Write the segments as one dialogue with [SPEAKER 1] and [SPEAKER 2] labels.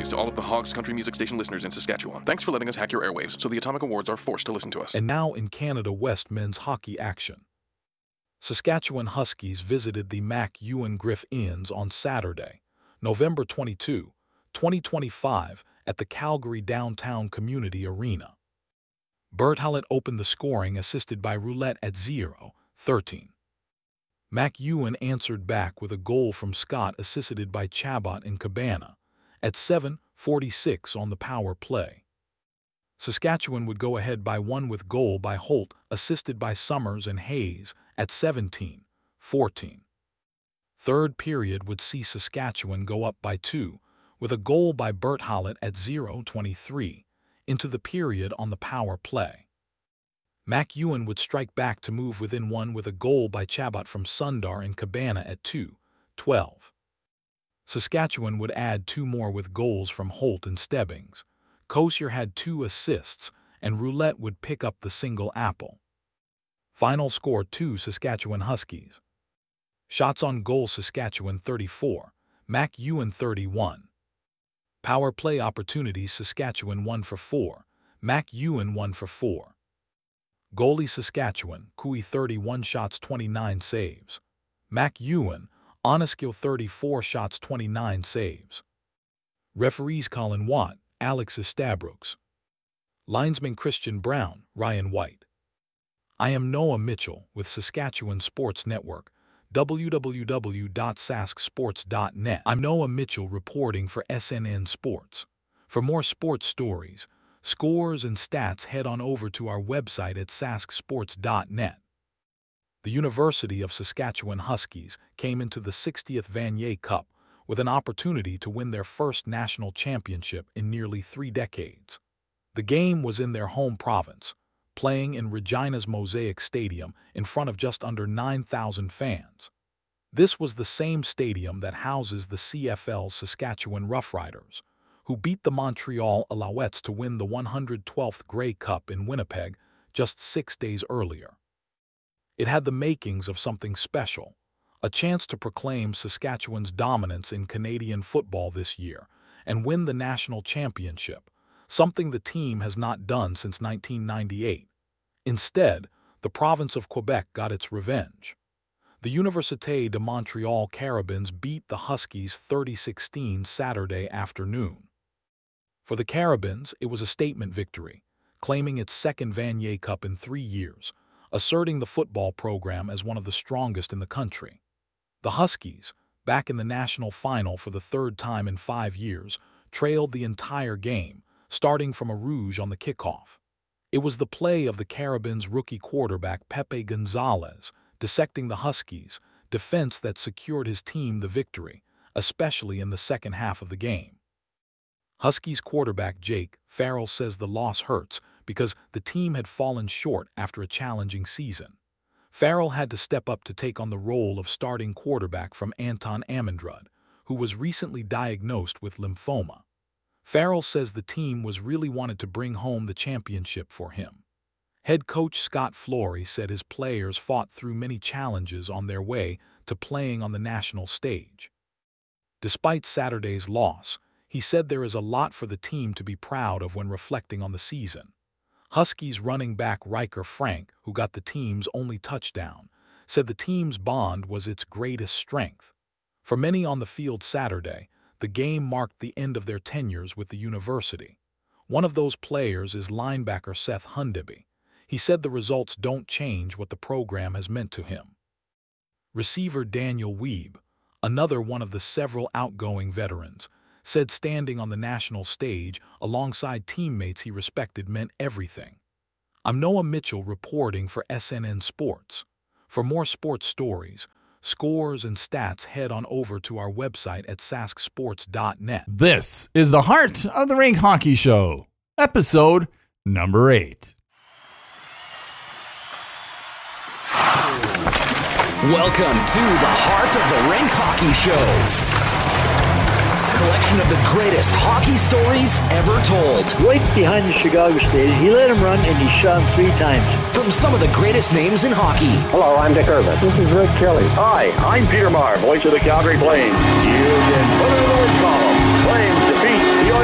[SPEAKER 1] apologies to all of the Hogs Country Music Station listeners in Saskatchewan. Thanks for letting us hack your airwaves so the Atomic Awards are forced to listen to us.
[SPEAKER 2] And now in Canada West men's hockey action. Saskatchewan Huskies visited the Mac Ewan Griff Inns on Saturday, November 22, 2025, at the Calgary Downtown Community Arena. Bert Hallett opened the scoring, assisted by Roulette at 0-13. Mac Ewan answered back with a goal from Scott, assisted by Chabot and Cabana, at 7:46 on the power play. Saskatchewan would go ahead by one with goal by Holt, assisted by Summers and Hayes, at 17-14. Third period would see Saskatchewan go up by 2, with a goal by Bert Hallett at 0:23, into the period on the power play. Mac Ewan would strike back to move within 1 with a goal by Chabot from Sundar and Cabana at 2:12. Saskatchewan would add 2 more with goals from Holt and Stebbings. Kosier had 2 assists, and Roulette would pick up the single apple. Final score 2 Saskatchewan Huskies. Shots on goal Saskatchewan 34, Mac Ewan 31. Power play opportunities Saskatchewan 1 for 4, Mac Ewan 1 for 4. Goalie Saskatchewan, Cooey 31 shots 29 saves. Mac Ewan, Oneskill 34 shots 29 saves. Referees Colin Watt, Alex Estabrooks. Linesman Christian Brown, Ryan White. I am Noah Mitchell with Saskatchewan Sports Network, www.sasksports.net. I'm Noah Mitchell reporting for SNN Sports. For more sports stories, scores, and stats, head on over to our website at sasksports.net. The University of Saskatchewan Huskies came into the 60th Vanier Cup with an opportunity to win their first national championship in nearly 3 decades. The game was in their home province, playing in Regina's Mosaic Stadium in front of just under 9,000 fans. This was the same stadium that houses the CFL's Saskatchewan Roughriders, who beat the Montreal Alouettes to win the 112th Grey Cup in Winnipeg just 6 days earlier. It had the makings of something special, a chance to proclaim Saskatchewan's dominance in Canadian football this year and win the national championship, something the team has not done since 1998. Instead, the province of Quebec got its revenge. The Université de Montréal Carabins beat the Huskies 30-16 Saturday afternoon. For the Carabins, it was a statement victory, claiming its second Vanier Cup in 3 years, asserting the football program as one of the strongest in the country. The Huskies, back in the national final for the 3rd time in 5 years, trailed the entire game, starting from a rouge on the kickoff. It was the play of the Carabins' rookie quarterback Pepe Gonzalez, dissecting the Huskies' defense that secured his team the victory, especially in the second half of the game. Huskies quarterback Jake Farrell says the loss hurts because the team had fallen short after a challenging season. Farrell had to step up to take on the role of starting quarterback from Anton Amandrud, who was recently diagnosed with lymphoma. Farrell says the team was really wanted to bring home the championship for him. Head coach Scott Flory said his players fought through many challenges on their way to playing on the national stage. Despite Saturday's loss, he said there is a lot for the team to be proud of when reflecting on the season. Huskies running back Riker Frank, who got the team's only touchdown, said the team's bond was its greatest strength. For many on the field Saturday, the game marked the end of their tenures with the university. One of those players is linebacker Seth Hundeby. He said the results don't change what the program has meant to him. Receiver Daniel Weeb, another one of the several outgoing veterans, said standing on the national stage alongside teammates he respected meant everything. I'm Noah Mitchell reporting for SNN Sports. For more sports stories, scores, and stats, head on over to our website at sasksports.net.
[SPEAKER 3] This is the Heart of the Rink Hockey Show, episode number 8.
[SPEAKER 4] Welcome to the Heart of the Rink Hockey Show. Collection of the greatest hockey stories ever told.
[SPEAKER 5] Right behind the Chicago stage, he let him run and he shot him 3 times.
[SPEAKER 4] From some of the greatest names in hockey.
[SPEAKER 6] Hello, I'm Dick Irvin.
[SPEAKER 5] This is Rick Kelly.
[SPEAKER 6] Hi, I'm Peter Maher, voice of the Calgary Flames. You can put it in the win column. Flames defeat the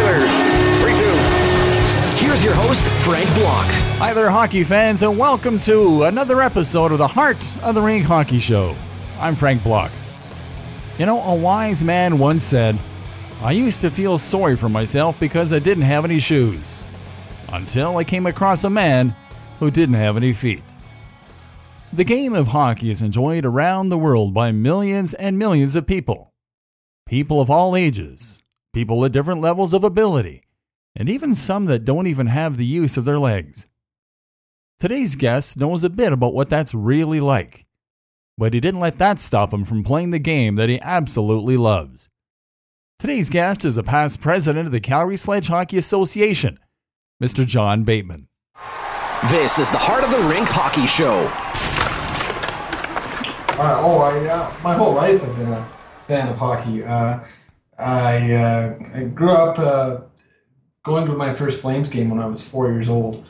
[SPEAKER 4] Frank Block.
[SPEAKER 3] Hi there, hockey fans, and welcome to another episode of the Heart of the Rink Hockey Show. I'm Frank Block. You know, a wise man once said, I used to feel sorry for myself because I didn't have any shoes, until I came across a man who didn't have any feet. The game of hockey is enjoyed around the world by millions and millions of people. People of all ages, people at different levels of ability, and even some that don't even have the use of their legs. Today's guest knows a bit about what that's really like, but he didn't let that stop him from playing the game that he absolutely loves. Today's guest is a past president of the Calgary Sledge Hockey Association, Mr. John Bateman.
[SPEAKER 4] This is the Heart of the Rink Hockey Show.
[SPEAKER 6] My whole life I've been a fan of hockey. I grew up going to my first Flames game when I was 4 years old.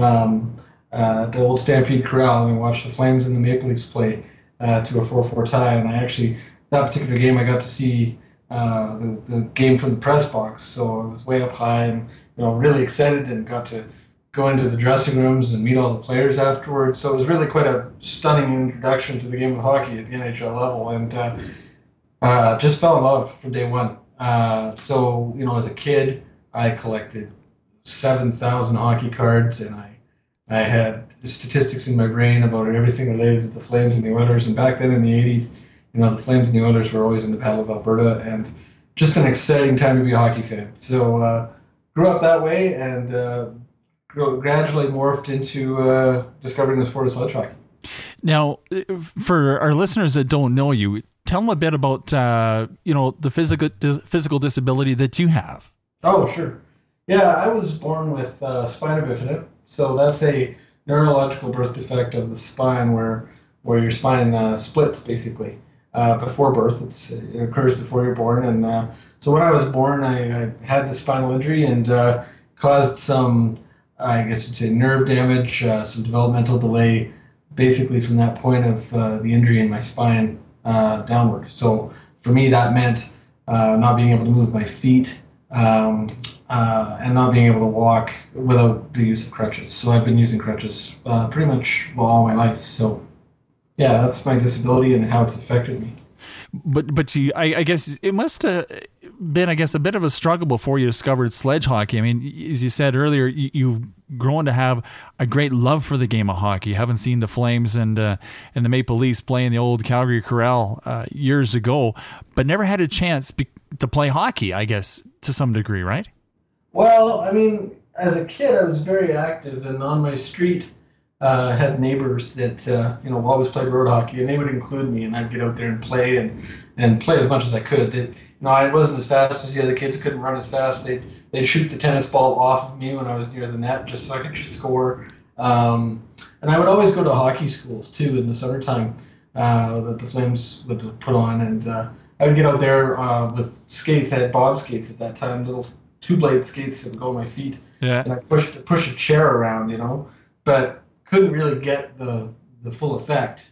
[SPEAKER 6] The old Stampede Corral, and I watched the Flames and the Maple Leafs play to a 4-4 tie. And I actually, that particular game, I got to see the game from the press box. So I was way up high and really excited, and got to go into the dressing rooms and meet all the players afterwards. So it was really quite a stunning introduction to the game of hockey at the NHL level, and just fell in love from day one. So as a kid, I collected 7,000 hockey cards, and I had statistics in my brain about everything related to the Flames and the Oilers. And back then in the 80s, the Flames and the Oilers were always in the Battle of Alberta, and just an exciting time to be a hockey fan. So grew up that way, and gradually morphed into discovering the sport of sledge hockey.
[SPEAKER 3] Now, for our listeners that don't know you, tell them a bit about the physical disability that you have.
[SPEAKER 6] Oh, sure. Yeah, I was born with spina bifida, so that's a neurological birth defect of the spine where your spine splits basically before birth. It occurs before you're born, and so when I was born, I had the spinal injury and caused some, I guess you'd say, nerve damage, some developmental delay, basically from that point of the injury in my spine downward. So for me, that meant not being able to move my feet and not being able to walk without the use of crutches. So I've been using crutches pretty much all my life. So yeah, that's my disability and how it's affected me.
[SPEAKER 3] But I guess it must have been, a bit of a struggle before you discovered sledge hockey. I mean, as you said earlier, you've grown to have a great love for the game of hockey. You haven't seen the Flames and the Maple Leafs play in the old Calgary Corral years ago, but never had a chance to play hockey, I guess, to some degree, right?
[SPEAKER 6] Well, I mean, as a kid, I was very active, and on my street, had neighbors that always played road hockey, and they would include me, and I'd get out there and play and play as much as I could. I wasn't as fast as the other kids. I couldn't run as fast. They'd shoot the tennis ball off of me when I was near the net, just so I could score. And I would always go to hockey schools too in the summertime that the Flames would put on, and I would get out there with skates. I had bob skates at that time, little 2-blade skates that would go on my feet.
[SPEAKER 3] Yeah. And
[SPEAKER 6] I push a chair around, but couldn't really get the full effect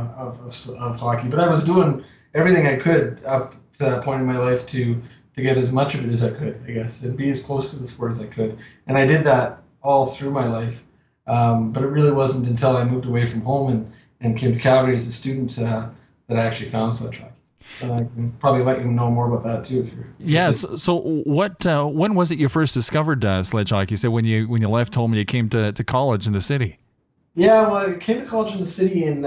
[SPEAKER 6] of hockey. But I was doing everything I could up to that point in my life to get as much of it as I could, I guess, and be as close to the sport as I could. And I did that all through my life. But it really wasn't until I moved away from home and came to Calgary as a student that I actually found sledge hockey. And I can probably let you know more about that too if you're interested.
[SPEAKER 3] Yeah. So what? When was it you first discovered sledge hockey? You said when you left home and you came to college in the city.
[SPEAKER 6] Yeah, well, I came to college in the city in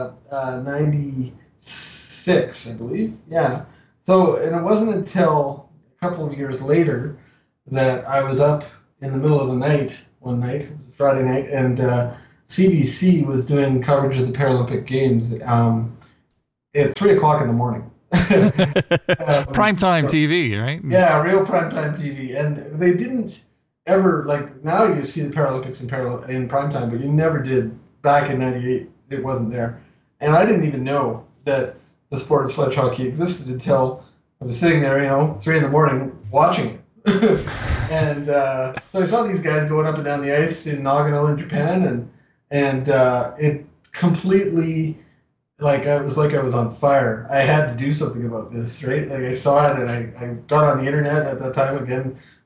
[SPEAKER 6] 96, I believe. Yeah. So, and it wasn't until a couple of years later that I was up in the middle of the night one night. It was a Friday night, and CBC was doing coverage of the Paralympic Games at 3 o'clock in the morning.
[SPEAKER 3] Primetime TV, right?
[SPEAKER 6] Yeah, real primetime TV. And they didn't ever, now you see the Paralympics in primetime, but you never did back in 98. It wasn't there. And I didn't even know that the sport of sledge hockey existed until I was sitting there, 3 in the morning watching it. And so I saw these guys going up and down the ice in Nagano in Japan, and it completely, it was like I was on fire. I had to do something about this, right? I saw it, and I got on the internet at that time again,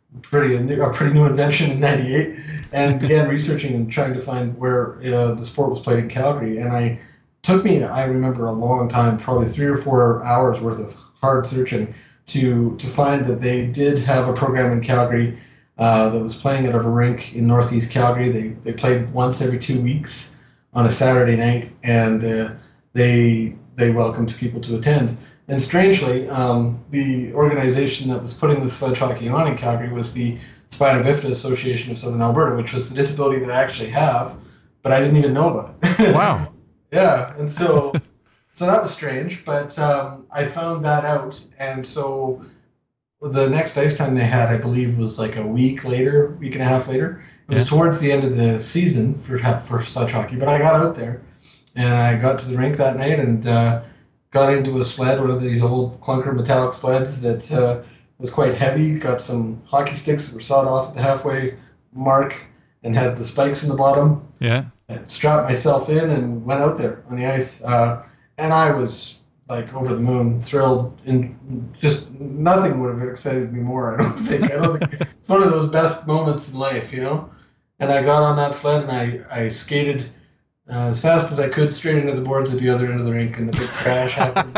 [SPEAKER 6] a pretty new invention in '98, and began researching and trying to find where the sport was played in Calgary. And I remember a long time, probably 3 or 4 hours worth of hard searching to find that they did have a program in Calgary that was playing at a rink in Northeast Calgary. They played once every 2 weeks on a Saturday night, and they welcomed people to attend. And strangely, the organization that was putting the sledge hockey on in Calgary was the Spina Bifida Association of Southern Alberta, which was the disability that I actually have, but I didn't even know about it.
[SPEAKER 3] Wow.
[SPEAKER 6] Yeah, and so that was strange, but I found that out, and so the next ice time they had, I believe, was like a week and a half later. It was towards the end of the season for sledge hockey, but I got out there, and I got to the rink that night and got into a sled, one of these old clunker metallic sleds that was quite heavy, got some hockey sticks that were sawed off at the halfway mark and had the spikes in the bottom.
[SPEAKER 3] Yeah.
[SPEAKER 6] I strapped myself in and went out there on the ice, and I was like over the moon, thrilled, and just nothing would have excited me more. I don't think it's one of those best moments in life, you know. And I got on that sled and I skated as fast as I could straight into the boards at the other end of the rink, and the big crash happened.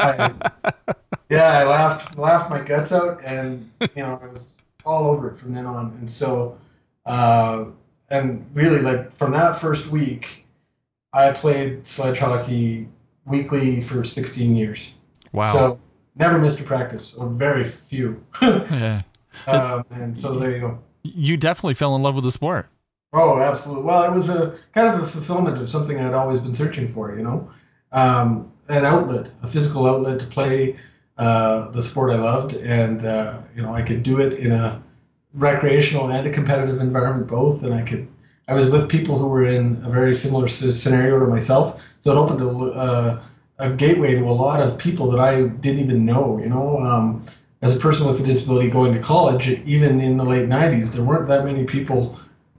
[SPEAKER 6] I laughed my guts out, and I was all over it from then on. And so, and really, like from that first week, I played sledge hockey weekly for 16 years.
[SPEAKER 3] Wow.
[SPEAKER 6] So never missed a practice, or very few.
[SPEAKER 3] Yeah.
[SPEAKER 6] And so there you go.
[SPEAKER 3] You definitely fell in love with the sport.
[SPEAKER 6] Oh, absolutely. Well, it was a kind of a fulfillment of something I'd always been searching for, an outlet, a physical outlet to play the sport I loved. And, I could do it in a recreational and a competitive environment both. And I was with people who were in a very similar scenario to myself. So it opened a gateway to a lot of people that I didn't even know, as a person with a disability going to college, even in the late 90s, there weren't that many people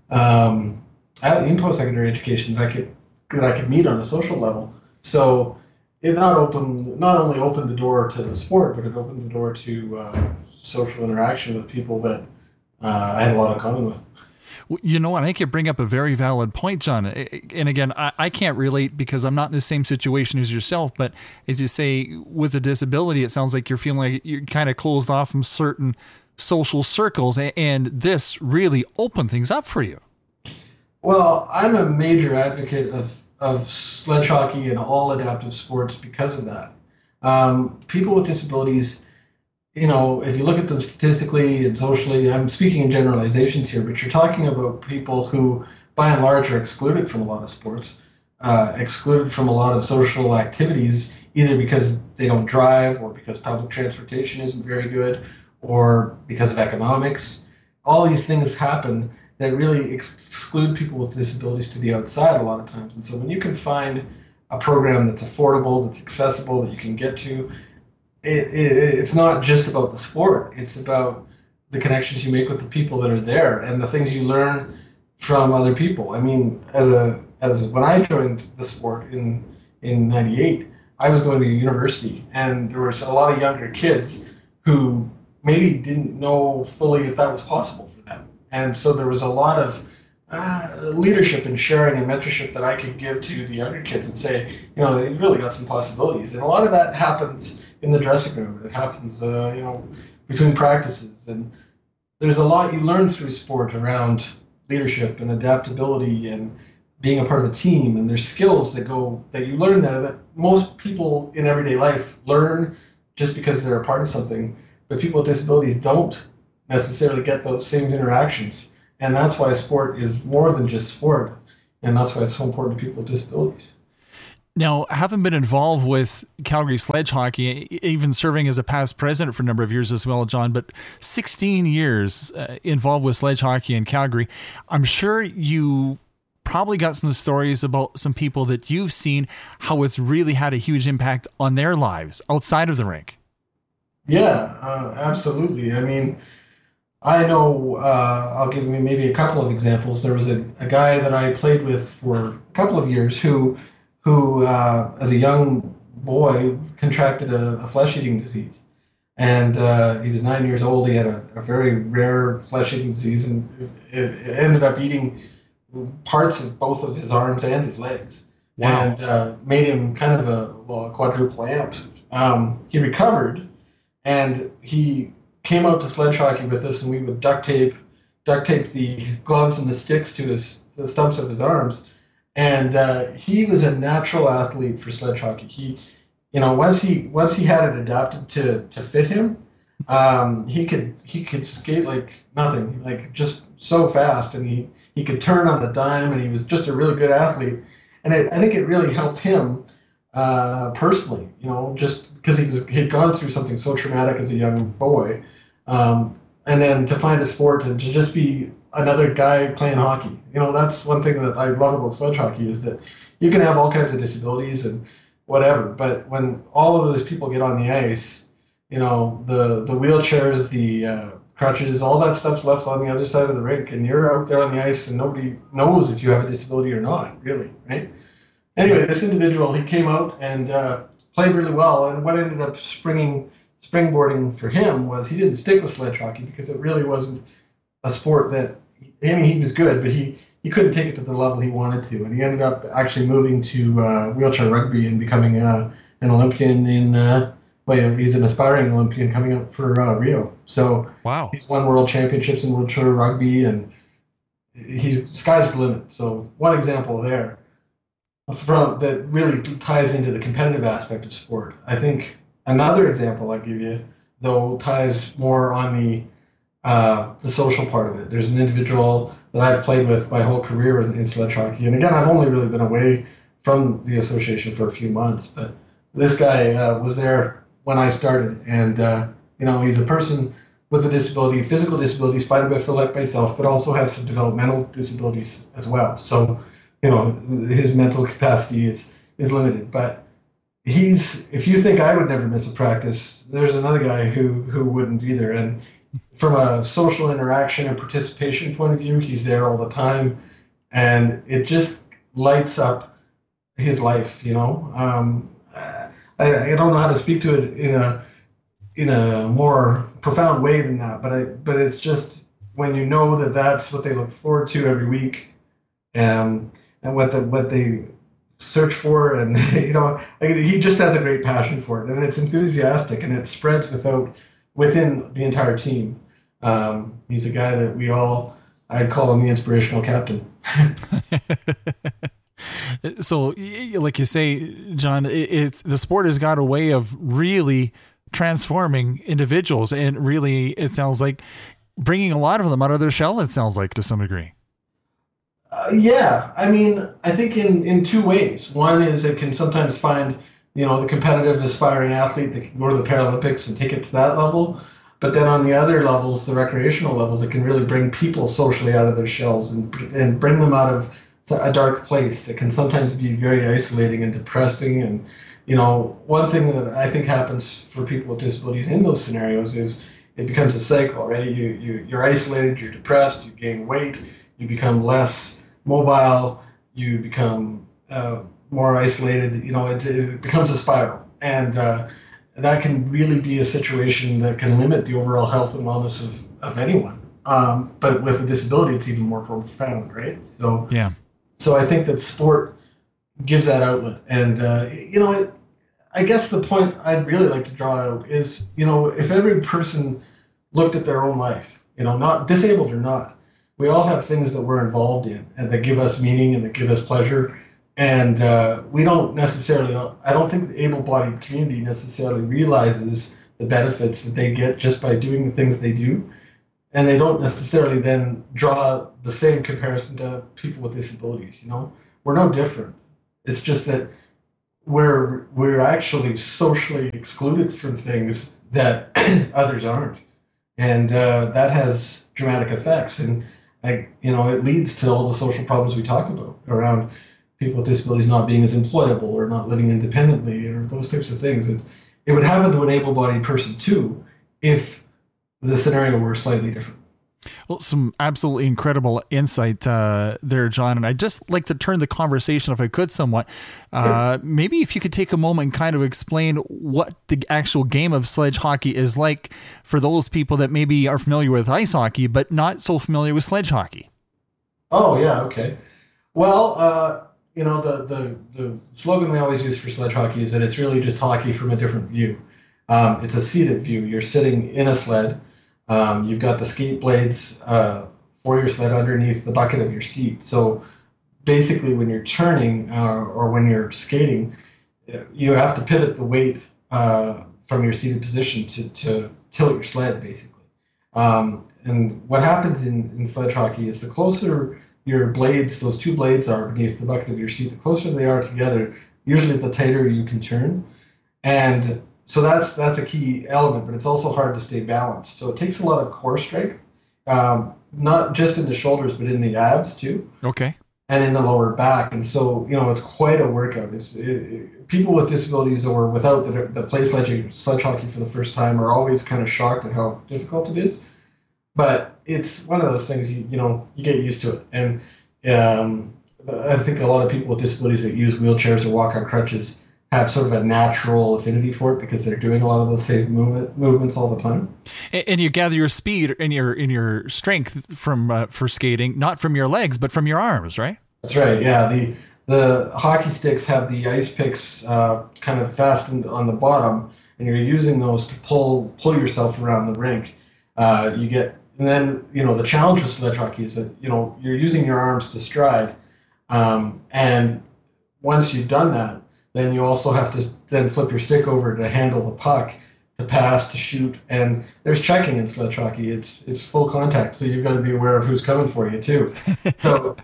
[SPEAKER 6] in post-secondary education that I could meet on a social level. So it not only opened the door to the sport, but it opened the door to social interaction with people that I had a lot of common with.
[SPEAKER 3] You know what? I think you bring up a very valid point, John. And again, I can't relate because I'm not in the same situation as yourself. But as you say, with a disability, it sounds like you're feeling like you're kind of closed off from certain social circles. And this really opened things up for you.
[SPEAKER 6] Well, I'm a major advocate of sledge hockey and all adaptive sports because of that. People with disabilities, if you look at them statistically and socially, I'm speaking in generalizations here, but you're talking about people who, by and large, are excluded from a lot of sports, excluded from a lot of social activities, either because they don't drive or because public transportation isn't very good or because of economics. All these things happen that really exclude people with disabilities to the outside a lot of times. And so when you can find a program that's affordable, that's accessible, that you can get to, it's not just about the sport. It's about the connections you make with the people that are there and the things you learn from other people. I mean, as when I joined the sport in '98, I was going to university, and there was a lot of younger kids who maybe didn't know fully if that was possible for them. And so there was a lot of leadership and sharing and mentorship that I could give to the younger kids and say, they've really got some possibilities. And a lot of that happens in the dressing room. It happens, between practices. And there's a lot you learn through sport around leadership and adaptability and being a part of a team. And there's skills that you learn there that most people in everyday life learn just because they're a part of something. But people with disabilities don't necessarily get those same interactions. And that's why sport is more than just sport. And that's why it's so important to people with disabilities.
[SPEAKER 3] Now, having been involved with Calgary Sledge Hockey, even serving as a past president for a number of years as well, John, but 16 years involved with sledge hockey in Calgary, I'm sure you probably got some stories about some people that you've seen, how it's really had a huge impact on their lives outside of the rink.
[SPEAKER 6] Yeah, absolutely. I mean, I know, I'll give you maybe a couple of examples. There was a guy that I played with for a couple of years who as a young boy contracted a flesh-eating disease. And he was 9 years old. He had a very rare flesh-eating disease, and it ended up eating parts of both of his arms and his legs.
[SPEAKER 3] Wow.
[SPEAKER 6] And made him kind of a quadruple amp. He recovered, and he came out to sledge hockey with us, and we would duct tape the gloves and the sticks to the stumps of his arms. And he was a natural athlete for sledge hockey. He, once he had it adapted to fit him, he could skate like nothing, like just so fast, and he could turn on the dime, and he was just a really good athlete. And I think it really helped him personally, just because he'd gone through something so traumatic as a young boy, and then to find a sport and to just be another guy playing hockey. That's one thing that I love about sledge hockey, is that you can have all kinds of disabilities and whatever, but when all of those people get on the ice, the wheelchairs, the crutches, all that stuff's left on the other side of the rink, and you're out there on the ice, and nobody knows if you have a disability or not, really, right? Anyway, this individual, he came out and played really well, and what ended up springboarding for him was he didn't stick with sledge hockey because it really wasn't a sport that, he was good, but he couldn't take it to the level he wanted to, and he ended up actually moving to wheelchair rugby and becoming an Olympian he's an aspiring Olympian coming up for Rio. So
[SPEAKER 3] wow.
[SPEAKER 6] He's won world championships in wheelchair rugby, and sky's the limit. So one example there that really ties into the competitive aspect of sport. I think another example I'll give you, though, ties more on the social part of it. There's an individual that I've played with my whole career in sledge hockey, and again, I've only really been away from the association for a few months, but this guy was there when I started, and he's a person with a disability, physical disability, spina bifida like myself, but also has some developmental disabilities as well. So, his mental capacity is limited. But if you think I would never miss a practice, there's another guy who wouldn't either. And from a social interaction and participation point of view, he's there all the time, and it just lights up his life. I don't know how to speak to it in a more profound way than that, but it's just when you know that that's what they look forward to every week, and what they search for, and he just has a great passion for it, and it's enthusiastic, and it spreads within the entire team. He's a guy that I'd call him the inspirational captain.
[SPEAKER 3] So, like you say, John, the sport has got a way of really transforming individuals, and really, it sounds like bringing a lot of them out of their shell. It sounds like, to some degree.
[SPEAKER 6] Yeah, I think in two ways. One is it can sometimes find, the competitive aspiring athlete that can go to the Paralympics and take it to that level. But then on the other levels, the recreational levels, it can really bring people socially out of their shells and bring them out of a dark place that can sometimes be very isolating and depressing. And, one thing that I think happens for people with disabilities in those scenarios is it becomes a cycle, right? You're isolated, you're depressed, you gain weight, you become less mobile, you become more isolated, it becomes a spiral. And that can really be a situation that can limit the overall health and wellness of anyone. But with a disability, it's even more profound, right? So, yeah. So I think that sport gives that outlet. And, I guess the point I'd really like to draw out is, if every person looked at their own life, not disabled or not, we all have things that we're involved in and that give us meaning and that give us pleasure. And we don't necessarily, I don't think the able-bodied community necessarily realizes the benefits that they get just by doing the things they do. And they don't necessarily then draw the same comparison to people with disabilities. We're no different. It's just that we're actually socially excluded from things that others aren't. And that has dramatic effects. And it leads to all the social problems we talk about around people with disabilities not being as employable or not living independently or those types of things. It would happen to an able-bodied person too if the scenario were slightly different.
[SPEAKER 3] Well, some absolutely incredible insight there, John. And I'd just like to turn the conversation, if I could, somewhat. Maybe if you could take a moment and kind of explain what the actual game of sledge hockey is like for those people that maybe are familiar with ice hockey, but not so familiar with sledge hockey.
[SPEAKER 6] Oh, yeah, okay. Well, the slogan we always use for sledge hockey is that it's really just hockey from a different view. It's a seated view. You're sitting in a sled. You've got the skate blades for your sled underneath the bucket of your seat. So basically when you're turning or when you're skating, you have to pivot the weight from your seated position to tilt your sled, basically. And what happens in sledge hockey is the closer your blades, those two blades are beneath the bucket of your seat, the closer they are together, usually the tighter you can turn. And so that's a key element, but it's also hard to stay balanced. So it takes a lot of core strength, not just in the shoulders, but in the abs too.
[SPEAKER 3] Okay.
[SPEAKER 6] And in the lower back. And so, it's quite a workout. People with disabilities or without that play sledge hockey for the first time are always kind of shocked at how difficult it is. But it's one of those things, you get used to it. And I think a lot of people with disabilities that use wheelchairs or walk on crutches have sort of a natural affinity for it because they're doing a lot of those same movements all the time.
[SPEAKER 3] And you gather your speed and your strength from for skating, not from your legs, but from your arms, right?
[SPEAKER 6] That's right. Yeah. The hockey sticks have the ice picks kind of fastened on the bottom, and you're using those to pull yourself around the rink. And then the challenge with sledge hockey is that you're using your arms to stride, and once you've done that, then you also have to then flip your stick over to handle the puck, to pass, to shoot, and there's checking in sledge hockey. It's full contact, so you've got to be aware of who's coming for you too. So,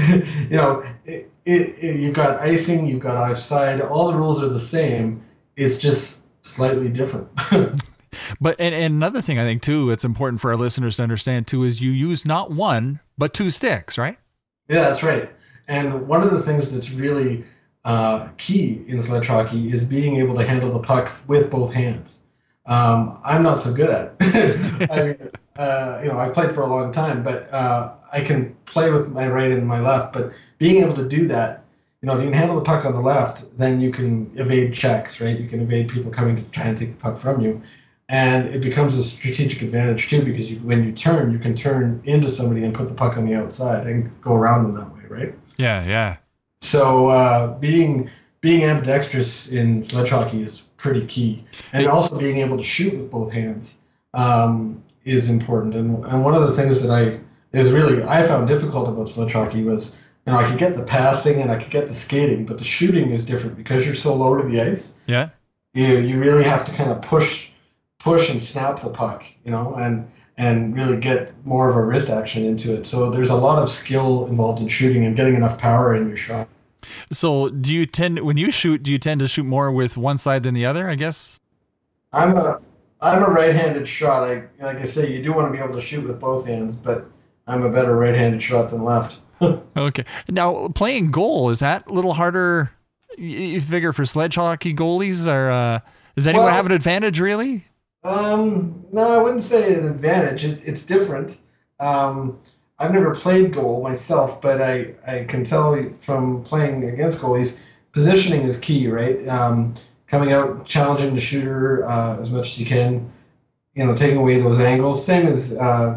[SPEAKER 6] you've got icing, you've got offside. All the rules are the same. It's just slightly different.
[SPEAKER 3] But and another thing I think too, it's important for our listeners to understand too, is you use not one but two sticks, right?
[SPEAKER 6] Yeah, that's right. And one of the things that's really key in sledge hockey is being able to handle the puck with both hands. I'm not so good at it. I played for a long time, but I can play with my right and my left. But being able to do that, if you can handle the puck on the left, then you can evade checks, right? You can evade people coming to try and take the puck from you. And it becomes a strategic advantage too, because when you turn, you can turn into somebody and put the puck on the outside and go around them that way, right?
[SPEAKER 3] Yeah.
[SPEAKER 6] So being ambidextrous in sledge hockey is pretty key, and also being able to shoot with both hands is important. And one of the things that I found difficult about sledge hockey was, I could get the passing and I could get the skating, but the shooting is different because you're so low to the ice.
[SPEAKER 3] Yeah,
[SPEAKER 6] you really have to kind of push and snap the puck, and really get more of a wrist action into it. So there's a lot of skill involved in shooting and getting enough power in your shot.
[SPEAKER 3] So when you shoot, do you tend to shoot more with one side than the other, I guess?
[SPEAKER 6] I'm a right-handed shot. Like I say, you do want to be able to shoot with both hands, but I'm a better right-handed shot than left.
[SPEAKER 3] Okay. Now, playing goal, is that a little harder, you figure, for sledge hockey goalies? Or does anyone have an advantage, really?
[SPEAKER 6] No, I wouldn't say an advantage. It's different. I've never played goal myself, but I can tell from playing against goalies, positioning is key, right? Coming out, challenging the shooter as much as you can, taking away those angles. Same as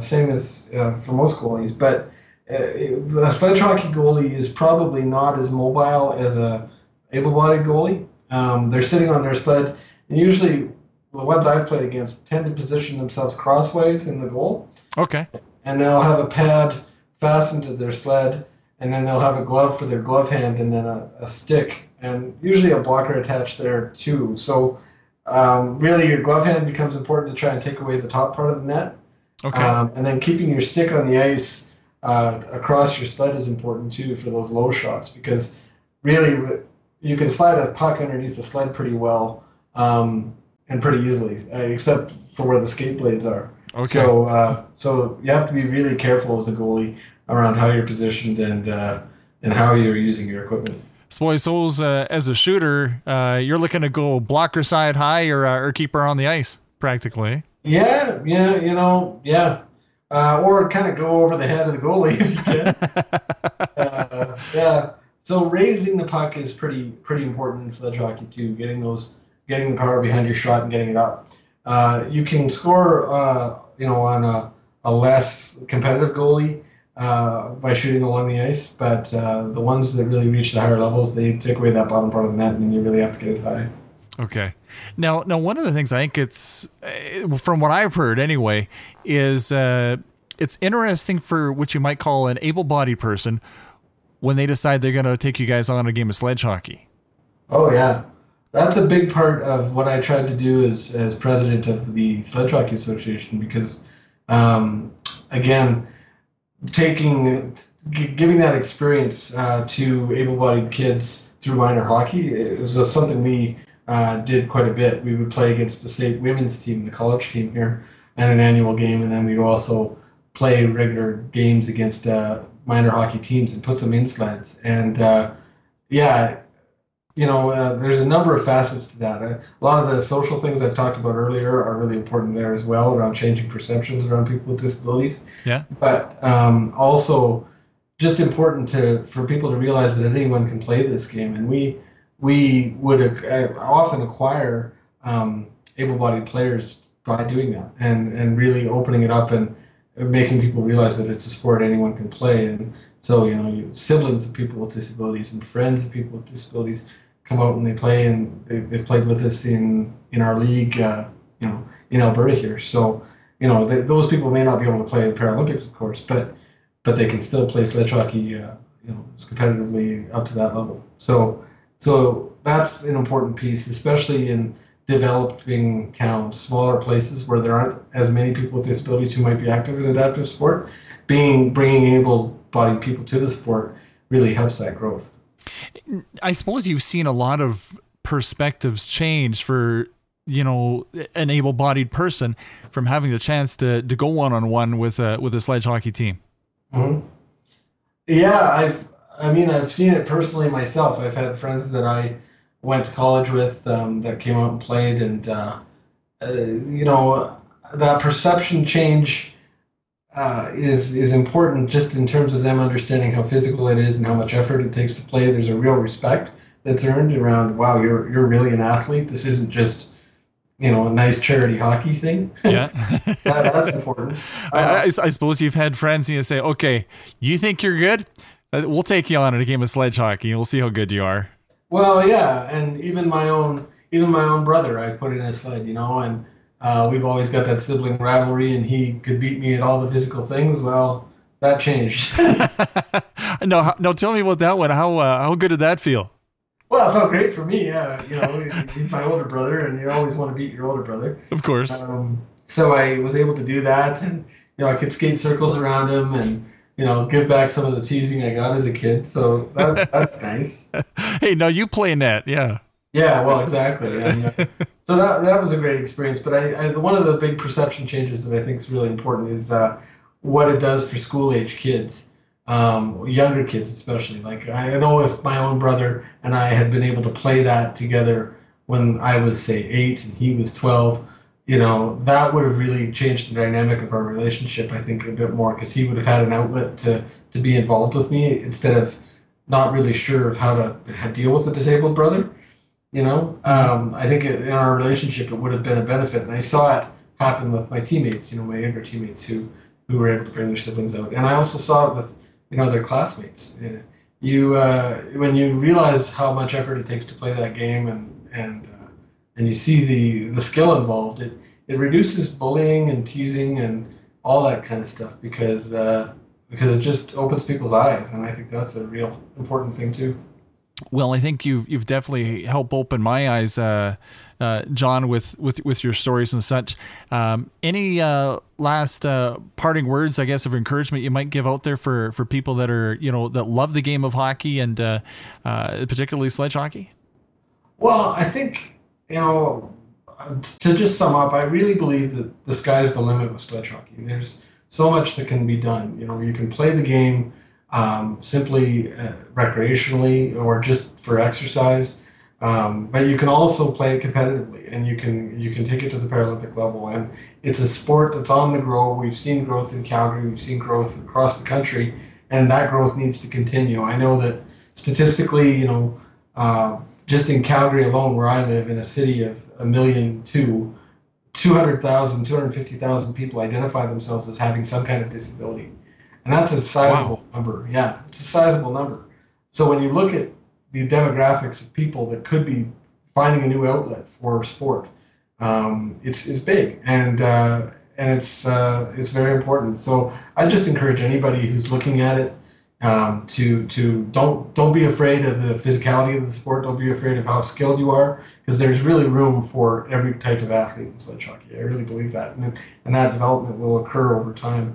[SPEAKER 6] for most goalies, but a sledge hockey goalie is probably not as mobile as a able-bodied goalie. They're sitting on their sled, and usually the ones I've played against tend to position themselves crossways in the goal.
[SPEAKER 3] Okay.
[SPEAKER 6] And they'll have a pad fastened to their sled, and then they'll have a glove for their glove hand, and then a stick, and usually a blocker attached there too. So really your glove hand becomes important to try and take away the top part of the net.
[SPEAKER 3] Okay.
[SPEAKER 6] And then keeping your stick on the ice across your sled is important too for those low shots, because really you can slide a puck underneath the sled pretty well and pretty easily, except for where the skate blades are.
[SPEAKER 3] Okay.
[SPEAKER 6] So you have to be really careful as a goalie around how you're positioned and how you're using your equipment.
[SPEAKER 3] So I suppose as a shooter, you're looking to go blocker side high or keeper on the ice, practically.
[SPEAKER 6] Yeah. or kind of go over the head of the goalie if you can. Yeah. So raising the puck is pretty important in sledge hockey too. Getting the power behind your shot and getting it up. You can score, on a less competitive goalie by shooting along the ice, but the ones that really reach the higher levels, they take away that bottom part of the net, and then you really have to get it high.
[SPEAKER 3] Okay. Now, one of the things I think it's, from what I've heard anyway, is it's interesting for what you might call an able-bodied person when they decide they're going to take you guys on a game of sledge hockey.
[SPEAKER 6] Oh, yeah. That's a big part of what I tried to do as president of the Sledge Hockey Association because, again, giving that experience to able-bodied kids through minor hockey is something we did quite a bit. We would play against the state women's team, the college team here, and an annual game, and then we'd also play regular games against minor hockey teams and put them in sleds. And there's a number of facets to that. A lot of the social things I've talked about earlier are really important there as well, around changing perceptions around people with disabilities.
[SPEAKER 3] Yeah.
[SPEAKER 6] But also just important for people to realize that anyone can play this game, and we would often acquire able-bodied players by doing that and really opening it up and making people realize that it's a sport anyone can play. And so, siblings of people with disabilities and friends of people with disabilities come out and they play, and they've played with us in our league, in Alberta here. So, those people may not be able to play in Paralympics, of course, but they can still play sledge hockey, competitively up to that level. So that's an important piece, especially in developing towns, smaller places where there aren't as many people with disabilities who might be active in adaptive sport. Bringing able-bodied people to the sport really helps that growth.
[SPEAKER 3] I suppose you've seen a lot of perspectives change for, an able-bodied person from having the chance to go one-on-one with a sledge hockey team.
[SPEAKER 6] Mm-hmm. Yeah, I've seen it personally myself. I've had friends that I went to college with that came out and played, and that perception change is important just in terms of them understanding how physical it is and how much effort it takes to play. There's a real respect that's earned around, wow, you're really an athlete. This isn't just a nice charity hockey thing.
[SPEAKER 3] Yeah.
[SPEAKER 6] That's important.
[SPEAKER 3] I suppose you've had friends and you say, okay, you think you're good? We'll take you on in a game of sledge hockey and we'll see how good you are.
[SPEAKER 6] Well, yeah, and even my own brother, I put in a sled, and we've always got that sibling rivalry, and he could beat me at all the physical things. Well, that changed.
[SPEAKER 3] No, tell me about that one. How good did that feel?
[SPEAKER 6] Well, it felt great for me. Yeah, he's my older brother, and you always want to beat your older brother.
[SPEAKER 3] Of course.
[SPEAKER 6] So I was able to do that, and I could skate circles around him, and give back some of the teasing I got as a kid. So that's nice.
[SPEAKER 3] Hey, now you play net, yeah.
[SPEAKER 6] Yeah, well, exactly. And, so that was a great experience. But one of the big perception changes that I think is really important is what it does for school-age kids, younger kids especially. Like, I know if my own brother and I had been able to play that together when I was, say, 8 and he was 12, that would have really changed the dynamic of our relationship, I think, a bit more, because he would have had an outlet to be involved with me instead of not really sure of how to deal with a disabled brother. I think in our relationship, it would have been a benefit. And I saw it happen with my teammates, my younger teammates who were able to bring their siblings out. And I also saw it with, their classmates. When you realize how much effort it takes to play that game and you see the skill involved, it reduces bullying and teasing and all that kind of stuff because it just opens people's eyes, and I think that's a real important thing too.
[SPEAKER 3] Well, I think you've definitely helped open my eyes, John, with your stories and such. Any last parting words, I guess, of encouragement you might give out there for people that are that love the game of hockey and particularly sledge hockey?
[SPEAKER 6] Well, I think to just sum up, I really believe that the sky's the limit with sledge hockey. There's so much that can be done. You can play the game simply recreationally or just for exercise. But you can also play it competitively, and you can take it to the Paralympic level. And it's a sport that's on the grow. We've seen growth in Calgary. We've seen growth across the country, and that growth needs to continue. I know that statistically, just in Calgary alone, where I live, in a city of 250,000 people identify themselves as having some kind of disability. And that's a sizable number. Yeah, it's a sizable number. So when you look at the demographics of people that could be finding a new outlet for sport, it's big, and it's very important. So I just encourage anybody who's looking at it to don't be afraid of the physicality of the sport. Don't be afraid of how skilled you are, because there's really room for every type of athlete in sledge hockey. I really believe that, and that development will occur over time.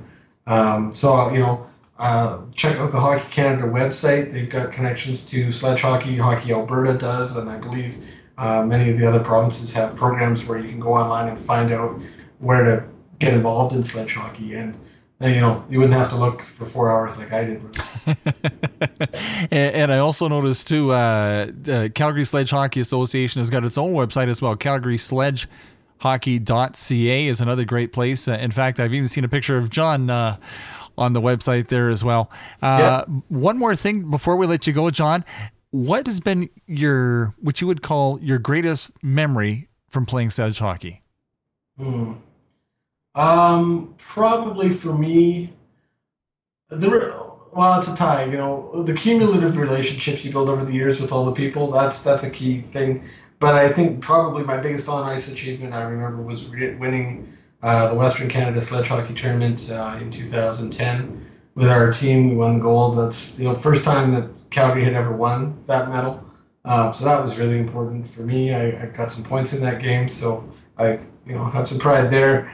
[SPEAKER 6] Check out the Hockey Canada website. They've got connections to sledge hockey. Hockey Alberta does, and I believe many of the other provinces have programs where you can go online and find out where to get involved in sledge hockey. And you wouldn't have to look for 4 hours like I did.
[SPEAKER 3] And I also noticed too, the Calgary Sledge Hockey Association has got its own website as well. CalgarySledgeHockey.ca is another great place. In fact, I've even seen a picture of John on the website there as well. One more thing before we let you go, John. What has been what you would call your greatest memory from playing sledge hockey?
[SPEAKER 6] Probably for me, it's a tie. The cumulative relationships you build over the years with all the people, that's a key thing. But I think probably my biggest on-ice achievement I remember was winning the Western Canada Sledge Hockey Tournament in 2010 with our team. We won gold. That's first time that Calgary had ever won that medal. So that was really important for me. I got some points in that game, so I had some pride there.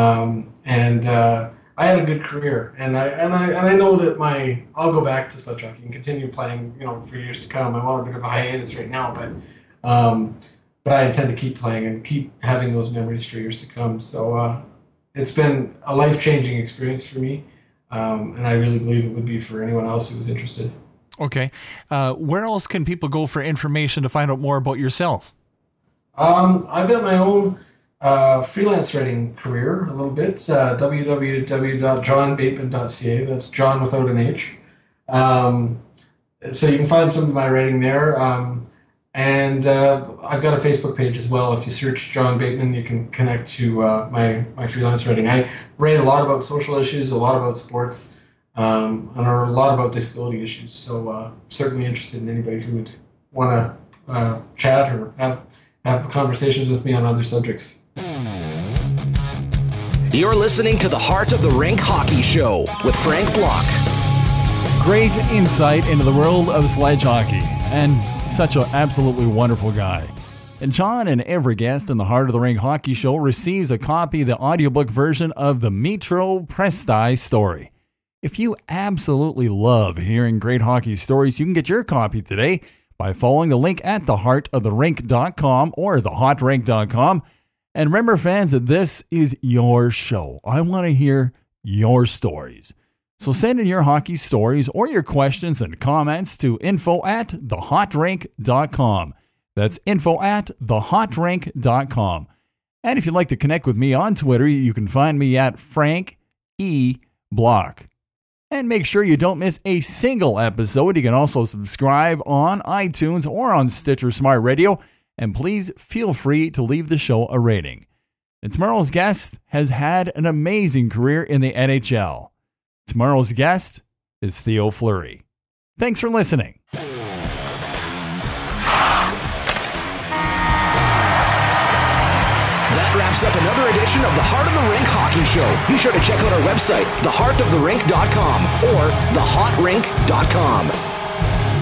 [SPEAKER 6] I had a good career, and I know that I'll go back to sledge hockey and continue playing for years to come. I'm on a bit of a hiatus right now, but I intend to keep playing and keep having those memories for years to come. So it's been a life-changing experience for me, and I really believe it would be for anyone else who was interested.
[SPEAKER 3] Okay. Where else can people go for information to find out more about yourself?
[SPEAKER 6] I've got my own freelance writing career a little bit. www.johnbateman.ca. That's John without an H. So you can find some of my writing there. And I've got a Facebook page as well. If you search John Bateman, you can connect to my freelance writing. I write a lot about social issues, a lot about sports, and a lot about disability issues. So certainly interested in anybody who would want to chat or have conversations with me on other subjects.
[SPEAKER 4] You're listening to the Heart of the Rink Hockey Show with Frank Block.
[SPEAKER 3] Great insight into the world of sledge hockey, and such an absolutely wonderful guy. And John and every guest in the Heart of the Rink Hockey Show receives a copy of the audiobook version of the Metro Presti story. If you absolutely love hearing great hockey stories, you can get your copy today by following the link at theheartoftherink.com or thehotrink.com. And remember, fans, that this is your show. I want to hear your stories. So send in your hockey stories or your questions and comments to info@thehotrink.com. That's info@thehotrink.com. And if you'd like to connect with me on Twitter, you can find me at Frank E. Block. And make sure you don't miss a single episode. You can also subscribe on iTunes or on Stitcher Smart Radio. And please feel free to leave the show a rating. And tomorrow's guest has had an amazing career in the NHL. Tomorrow's guest is Theo Fleury. Thanks for listening.
[SPEAKER 4] That wraps up another edition of the Heart of the Rink Hockey Show. Be sure to check out our website, theheartoftherink.com or thehotrink.com.